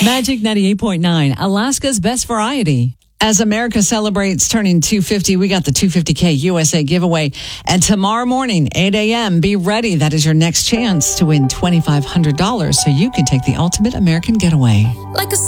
Magic 98.9, Alaska's best variety. As America celebrates turning 250, we got the 250K USA giveaway. And tomorrow morning, 8 a.m., be ready. That is your next chance to win $2,500 so you can take the ultimate American getaway. Like a